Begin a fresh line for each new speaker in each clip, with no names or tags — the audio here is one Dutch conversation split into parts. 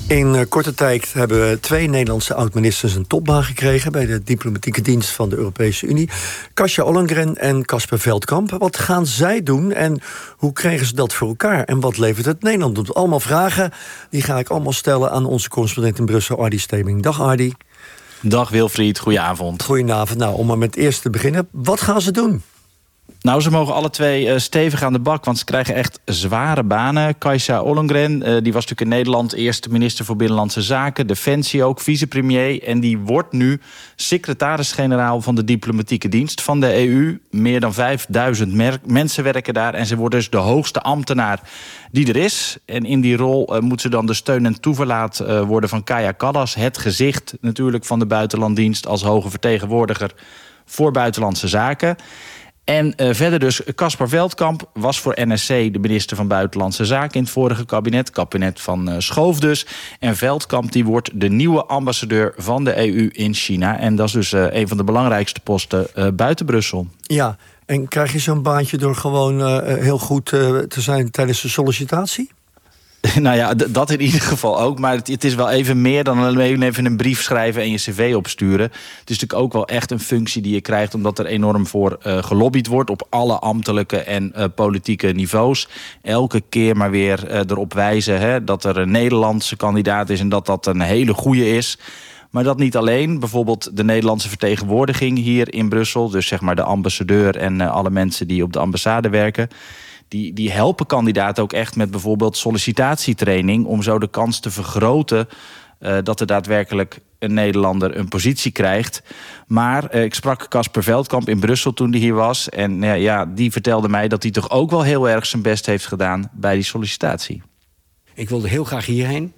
In korte tijd hebben 2 Nederlandse oud-ministers een topbaan gekregen bij de diplomatieke dienst van de Europese Unie. Kasia Ollongren en Casper Veldkamp. Wat gaan zij doen en hoe kregen ze dat voor elkaar? En wat levert het Nederland op? Allemaal vragen, die ga ik allemaal stellen aan onze correspondent in Brussel, Ardy Stemming. Dag Ardy.
Dag Wilfried, goedenavond.
Goedenavond. Nou, om maar met het eerste te beginnen. Wat gaan ze doen?
Nou, ze mogen alle 2 stevig aan de bak, want ze krijgen echt zware banen. Kasia Ollongren, die was natuurlijk in Nederland eerste minister voor Binnenlandse Zaken, Defensie ook, vicepremier. En die wordt nu secretaris-generaal van de diplomatieke dienst van de EU. Meer dan 5000 mensen werken daar en ze wordt dus de hoogste ambtenaar die er is. En in die rol moet ze dan de steun en toeverlaat worden van Kaja Kallas. Het gezicht natuurlijk van de buitenlanddienst als hoge vertegenwoordiger voor buitenlandse zaken. En verder dus, Casper Veldkamp was voor NSC de minister van Buitenlandse Zaken in het vorige kabinet van Schoof dus. En Veldkamp die wordt de nieuwe ambassadeur van de EU in China. En dat is dus een van de belangrijkste posten buiten Brussel. Ja, en krijg je zo'n baantje door gewoon heel goed te zijn tijdens de sollicitatie? Nou ja, dat in ieder geval ook. Maar het is wel even meer dan alleen even een brief schrijven en je cv opsturen. Het is natuurlijk ook wel echt een functie die je krijgt, omdat er enorm voor gelobbyd wordt op alle ambtelijke en politieke niveaus. Elke keer maar weer erop wijzen dat er een Nederlandse kandidaat is en dat een hele goeie is. Maar dat niet alleen. Bijvoorbeeld de Nederlandse vertegenwoordiging hier in Brussel, dus zeg maar de ambassadeur en alle mensen die op de ambassade werken, die helpen kandidaten ook echt met bijvoorbeeld sollicitatietraining, om zo de kans te vergroten dat er daadwerkelijk een Nederlander een positie krijgt. Maar ik sprak Casper Veldkamp in Brussel toen hij hier was. En die vertelde mij dat hij toch ook wel heel erg zijn best heeft gedaan bij die sollicitatie.
Ik wilde heel graag hierheen.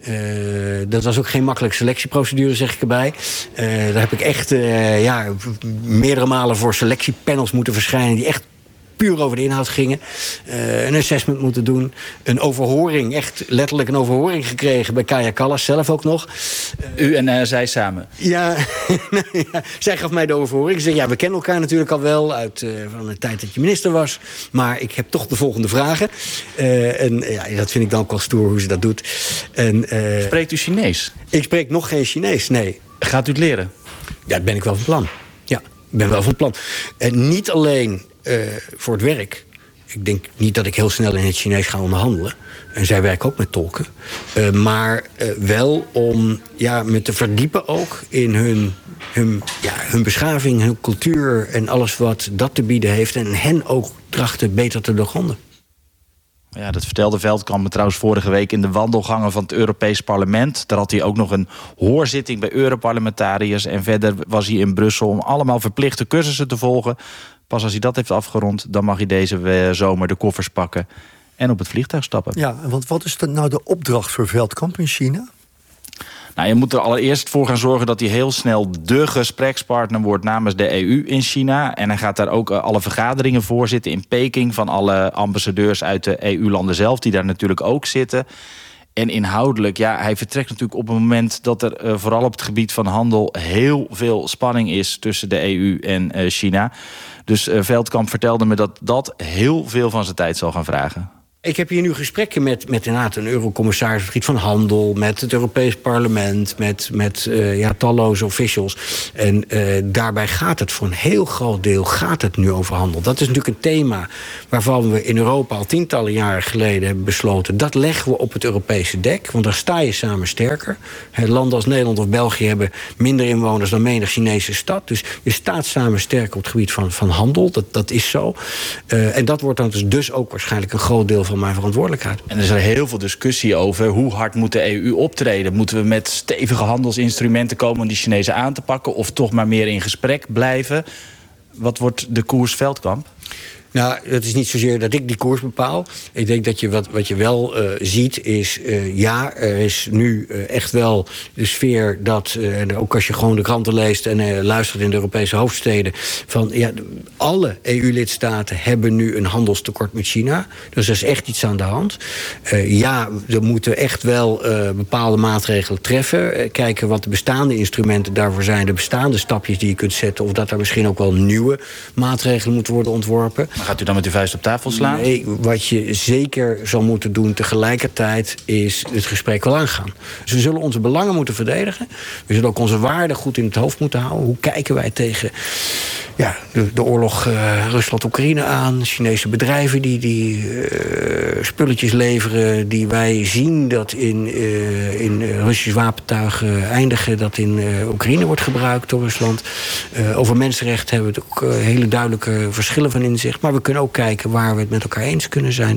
Dat was ook geen makkelijke selectieprocedure, zeg ik erbij. Daar heb ik echt meerdere malen voor selectiepanels moeten verschijnen die echt puur over de inhoud gingen. Een assessment moeten doen. Een overhoring, echt letterlijk een overhoring gekregen bij Kaja Kallas zelf ook nog.
U en zij samen?
Ja, zij gaf mij de overhoring. Ze zei, we kennen elkaar natuurlijk al wel uit van de tijd dat je minister was. Maar ik heb toch de volgende vragen. Dat vind ik dan ook wel stoer hoe ze dat doet.
Spreekt u Chinees?
Ik spreek nog geen Chinees, nee.
Gaat u het leren?
Ja, dat ben ik wel van plan. Ja, ik ben wel van plan. En niet alleen voor het werk. Ik denk niet dat ik heel snel in het Chinees ga onderhandelen. En zij werken ook met tolken. Maar wel om me te verdiepen ook in hun beschaving, hun cultuur en alles wat dat te bieden heeft. En hen ook trachten beter te doorgronden.
Ja, dat vertelde Veldkamp me trouwens vorige week in de wandelgangen van het Europees Parlement. Daar had hij ook nog een hoorzitting bij Europarlementariërs. En verder was hij in Brussel om allemaal verplichte cursussen te volgen. Pas als hij dat heeft afgerond, dan mag hij deze zomer de koffers pakken en op het vliegtuig stappen. Ja,
want wat is nou de opdracht voor Veldkamp in China?
Nou, je moet er allereerst voor gaan zorgen dat hij heel snel de gesprekspartner wordt namens de EU in China. En hij gaat daar ook alle vergaderingen voorzitten in Peking van alle ambassadeurs uit de EU-landen zelf, die daar natuurlijk ook zitten. En inhoudelijk, hij vertrekt natuurlijk op het moment dat er vooral op het gebied van handel heel veel spanning is tussen de EU en China. Dus Veldkamp vertelde me dat heel veel van zijn tijd zal gaan vragen.
Ik heb hier nu gesprekken met inderdaad een eurocommissaris op het gebied van handel, met het Europees Parlement, met talloze officials. En daarbij gaat het voor een heel groot deel nu over handel. Dat is natuurlijk een thema waarvan we in Europa al tientallen jaren geleden hebben besloten. Dat leggen we op het Europese dek, want dan sta je samen sterker. Landen als Nederland of België hebben minder inwoners dan menig Chinese stad. Dus je staat samen sterker op het gebied van handel. Dat is zo. En dat wordt dan dus ook waarschijnlijk een groot deel van mijn verantwoordelijkheid.
En er is er heel veel discussie over hoe hard moet de EU optreden. Moeten we met stevige handelsinstrumenten komen om die Chinezen aan te pakken, of toch maar meer in gesprek blijven? Wat wordt de koers Veldkamp?
Nou, het is niet zozeer dat ik die koers bepaal. Ik denk dat je wat je wel ziet is, er is nu echt wel de sfeer dat, ook als je gewoon de kranten leest en luistert in de Europese hoofdsteden, van alle EU-lidstaten hebben nu een handelstekort met China. Dus er is echt iets aan de hand. Er moeten echt wel bepaalde maatregelen treffen. Kijken wat de bestaande instrumenten daarvoor zijn, de bestaande stapjes die je kunt zetten, of dat er misschien ook wel nieuwe maatregelen moeten worden ontworpen.
Gaat u dan met uw vuist op tafel slaan?
Nee, wat je zeker zal moeten doen tegelijkertijd is het gesprek wel aangaan. Dus we zullen onze belangen moeten verdedigen. We zullen ook onze waarden goed in het hoofd moeten houden. Hoe kijken wij tegen de oorlog Rusland-Oekraïne aan? Chinese bedrijven die spulletjes leveren die wij zien dat in Russisch wapentuigen eindigen, dat in Oekraïne wordt gebruikt door Rusland. Over mensenrechten hebben we ook hele duidelijke verschillen van inzicht. Maar we kunnen ook kijken waar we het met elkaar eens kunnen zijn.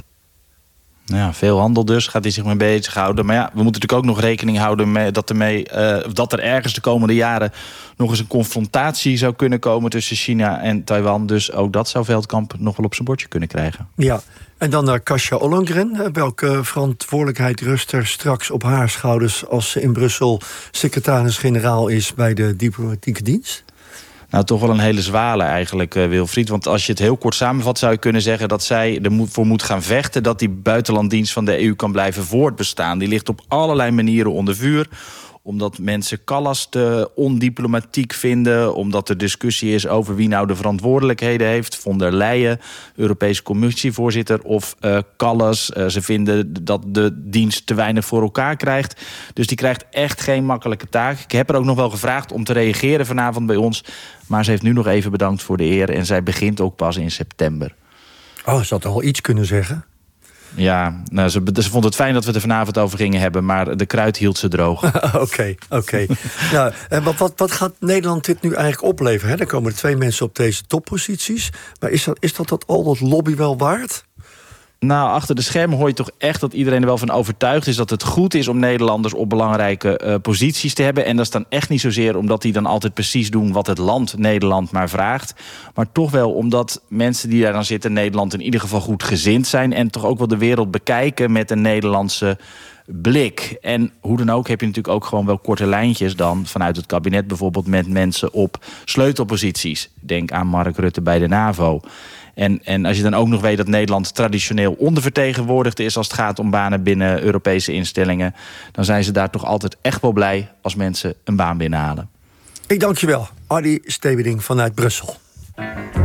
Ja, veel handel dus, gaat hij zich mee bezighouden. Maar ja, we moeten natuurlijk ook nog rekening houden met dat er ergens de komende jaren nog eens een confrontatie zou kunnen komen tussen China en Taiwan. Dus ook dat zou Veldkamp nog wel op zijn bordje kunnen krijgen.
Ja, en dan naar Kasia Ollongren. Welke verantwoordelijkheid rust er straks op haar schouders als ze in Brussel secretaris-generaal is bij de diplomatieke dienst?
Nou, toch wel een hele zware eigenlijk, Wilfried. Want als je het heel kort samenvat, zou je kunnen zeggen dat zij ervoor moet gaan vechten dat die buitenlanddienst van de EU kan blijven voortbestaan. Die ligt op allerlei manieren onder vuur. Omdat mensen Kallas te ondiplomatiek vinden. Omdat er discussie is over wie nou de verantwoordelijkheden heeft. Von der Leyen, Europese Commissievoorzitter, of Kallas. Ze vinden dat de dienst te weinig voor elkaar krijgt. Dus die krijgt echt geen makkelijke taak. Ik heb er ook nog wel gevraagd om te reageren vanavond bij ons. Maar ze heeft nu nog even bedankt voor de eer. En zij begint ook pas in september.
Oh, ze had al iets kunnen zeggen.
Ja, nou, ze vond het fijn dat we het er vanavond over gingen hebben, maar de kruid hield ze droog.
Oké. Nou, wat gaat Nederland dit nu eigenlijk opleveren? Hè? Er komen 2 mensen op deze topposities. Maar is dat al dat lobby wel waard?
Nou, achter de schermen hoor je toch echt dat iedereen er wel van overtuigd is dat het goed is om Nederlanders op belangrijke posities te hebben. En dat is dan echt niet zozeer omdat die dan altijd precies doen wat het land Nederland maar vraagt. Maar toch wel omdat mensen die daar dan zitten Nederland in ieder geval goed gezind zijn. En toch ook wel de wereld bekijken met een Nederlandse blik. En hoe dan ook heb je natuurlijk ook gewoon wel korte lijntjes dan vanuit het kabinet bijvoorbeeld met mensen op sleutelposities. Denk aan Mark Rutte bij de NAVO. En als je dan ook nog weet dat Nederland traditioneel ondervertegenwoordigd is als het gaat om banen binnen Europese instellingen, dan zijn ze daar toch altijd echt wel blij als mensen een baan binnenhalen.
Ik dank je wel, Adi Stevending vanuit Brussel.